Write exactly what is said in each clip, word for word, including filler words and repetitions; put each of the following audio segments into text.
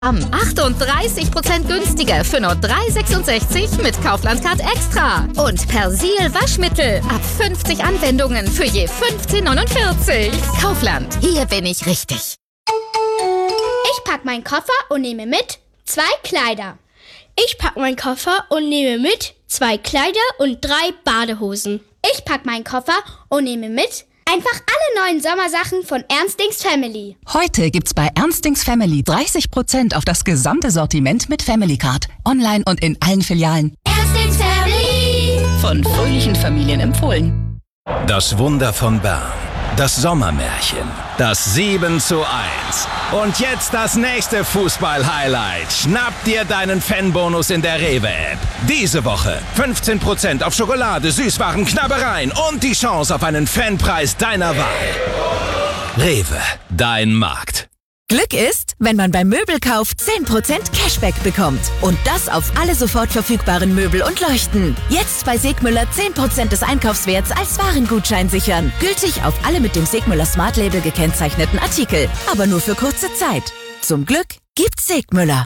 achtunddreißig Prozent günstiger für nur drei Euro sechsundsechzig mit Kaufland-Card Extra. Und Persil Waschmittel ab fünfzig Anwendungen für je fünfzehn Euro neunundvierzig. Kaufland, hier bin ich richtig. Ich pack meinen Koffer und nehme mit zwei Kleider. Ich pack meinen Koffer und nehme mit zwei Kleider und drei Badehosen. Ich pack meinen Koffer und nehme mit einfach alle neuen Sommersachen von Ernstings Family. Heute gibt's bei Ernstings Family dreißig Prozent auf das gesamte Sortiment mit Family Card. Online und in allen Filialen. Ernstings Family. Von fröhlichen Familien empfohlen. Das Wunder von Bern. Das Sommermärchen. Das sieben zu eins. Und jetzt das nächste Fußball-Highlight. Schnapp dir deinen Fanbonus in der Rewe-App. Diese Woche fünfzehn Prozent auf Schokolade, Süßwaren, Knabbereien und die Chance auf einen Fanpreis deiner Wahl. Rewe, dein Markt. Glück ist, wenn man beim Möbelkauf zehn Prozent Cashback bekommt. Und das auf alle sofort verfügbaren Möbel und Leuchten. Jetzt bei Segmüller zehn Prozent des Einkaufswerts als Warengutschein sichern. Gültig auf alle mit dem Segmüller Smart Label gekennzeichneten Artikel. Aber nur für kurze Zeit. Zum Glück gibt's Segmüller.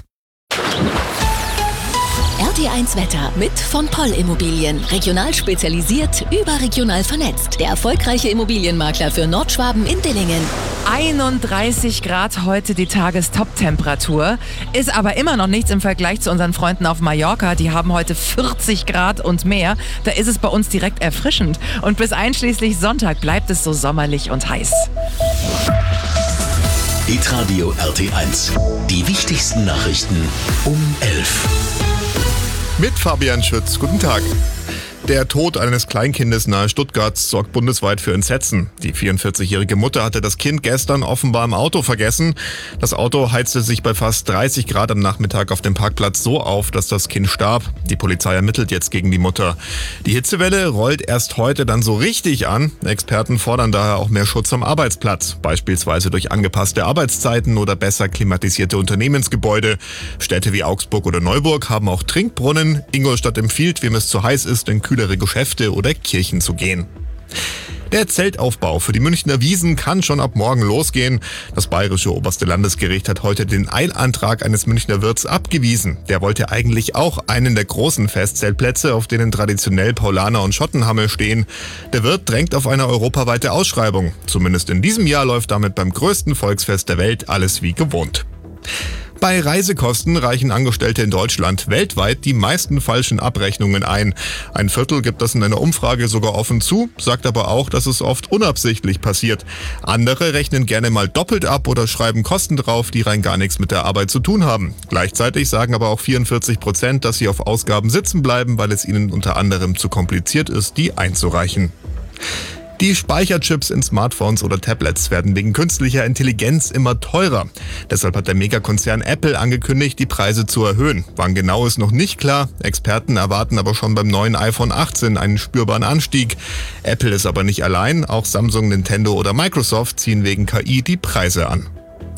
R T eins Wetter mit von Poll Immobilien. Regional spezialisiert, überregional vernetzt. Der erfolgreiche Immobilienmakler für Nordschwaben in Dillingen. einunddreißig Grad heute die Tagestop-Temperatur. Ist aber immer noch nichts im Vergleich zu unseren Freunden auf Mallorca. Die haben heute vierzig Grad und mehr. Da ist es bei uns direkt erfrischend. Und bis einschließlich Sonntag bleibt es so sommerlich und heiß. Hitradio R T eins. Die wichtigsten Nachrichten um elf. Mit Fabian Schütz. Guten Tag. Der Tod eines Kleinkindes nahe Stuttgart sorgt bundesweit für Entsetzen. Die vierundvierzigjährige Mutter hatte das Kind gestern offenbar im Auto vergessen. Das Auto heizte sich bei fast dreißig Grad am Nachmittag auf dem Parkplatz so auf, dass das Kind starb. Die Polizei ermittelt jetzt gegen die Mutter. Die Hitzewelle rollt erst heute dann so richtig an. Experten fordern daher auch mehr Schutz am Arbeitsplatz, beispielsweise durch angepasste Arbeitszeiten oder besser klimatisierte Unternehmensgebäude. Städte wie Augsburg oder Neuburg haben auch Trinkbrunnen. Ingolstadt empfiehlt, wem es zu heiß ist, in kühlere Geschäfte oder Kirchen zu gehen. Der Zeltaufbau für die Münchner Wiesn kann schon ab morgen losgehen. Das bayerische oberste Landesgericht hat heute den Eilantrag eines Münchner Wirts abgewiesen. Der wollte eigentlich auch einen der großen Festzeltplätze, auf denen traditionell Paulaner und Schottenhammel stehen. Der Wirt drängt auf eine europaweite Ausschreibung. Zumindest in diesem Jahr läuft damit beim größten Volksfest der Welt alles wie gewohnt. Bei Reisekosten reichen Angestellte in Deutschland weltweit die meisten falschen Abrechnungen ein. Ein Viertel gibt das in einer Umfrage sogar offen zu, sagt aber auch, dass es oft unabsichtlich passiert. Andere rechnen gerne mal doppelt ab oder schreiben Kosten drauf, die rein gar nichts mit der Arbeit zu tun haben. Gleichzeitig sagen aber auch vierundvierzig Prozent, dass sie auf Ausgaben sitzen bleiben, weil es ihnen unter anderem zu kompliziert ist, die einzureichen. Die Speicherchips in Smartphones oder Tablets werden wegen künstlicher Intelligenz immer teurer. Deshalb hat der Megakonzern Apple angekündigt, die Preise zu erhöhen. Wann genau ist noch nicht klar. Experten erwarten aber schon beim neuen iPhone achtzehn einen spürbaren Anstieg. Apple ist aber nicht allein. Auch Samsung, Nintendo oder Microsoft ziehen wegen K I die Preise an.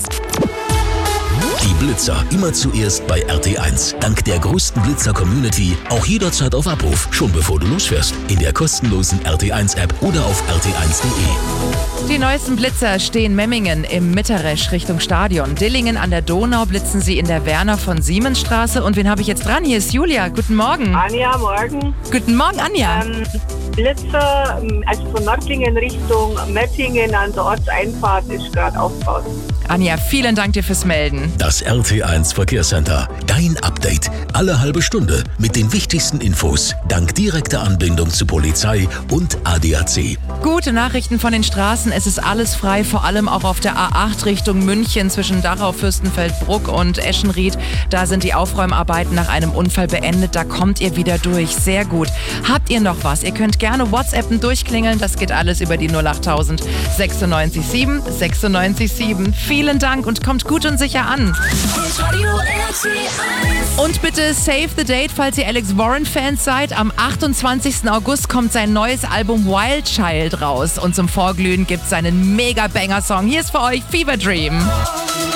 Die Blitzer immer zuerst bei R T eins. Dank der größten Blitzer-Community auch jederzeit auf Abruf, schon bevor du losfährst. In der kostenlosen R T eins App oder auf r t eins punkt de. Die neuesten Blitzer stehen Memmingen im Mitteresch Richtung Stadion. Dillingen an der Donau blitzen sie in der Werner von Siemens Straße. Und wen habe ich jetzt dran? Hier ist Julia. Guten Morgen. Anja, morgen. Guten Morgen, Anja. Ähm, Blitzer, also von Nördlingen Richtung Mettingen an der Ortseinfahrt ist gerade aufgebaut. Anja, vielen Dank dir fürs Melden. Das R T eins Verkehrscenter. Dein Update. Alle halbe Stunde mit den wichtigsten Infos. Dank direkter Anbindung zu Polizei und A D A C. Gute Nachrichten von den Straßen. Es ist alles frei, vor allem auch auf der A acht Richtung München zwischen Dachau, Fürstenfeldbruck und Eschenried. Da sind die Aufräumarbeiten nach einem Unfall beendet. Da kommt ihr wieder durch. Sehr gut. Habt ihr noch was? Ihr könnt gerne WhatsAppen durchklingeln. Das geht alles über die null achttausend sechsundneunzig sieben sechsundneunzig sieben. Vielen Dank und kommt gut und sicher an. Und bitte save the date, falls ihr Alex Warren-Fans seid. Am achtundzwanzigsten August kommt sein neues Album Wild Child raus. Und zum Vorglühen gibt es seinen Mega-Banger-Song. Hier ist für euch Fever Dream.